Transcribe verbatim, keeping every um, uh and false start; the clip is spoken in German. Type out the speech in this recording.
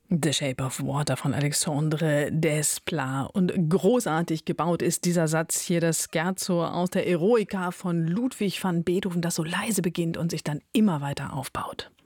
The Shape of Water von Alexandre Desplat. Und großartig gebaut ist dieser Satz hier, das Scherzo aus der Eroica von Ludwig van Beethoven, das so leise beginnt und sich dann immer weiter aufbaut.